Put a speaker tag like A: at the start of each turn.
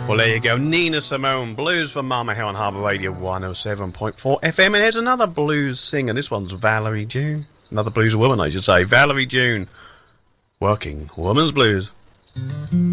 A: Well, there you go. Nina Simone, Blues for Mama here on Harbour Radio 107.4 FM. And here's another blues singer. This one's Valerie June. Another blues woman, I should say. Valerie June. Working Woman's Blues.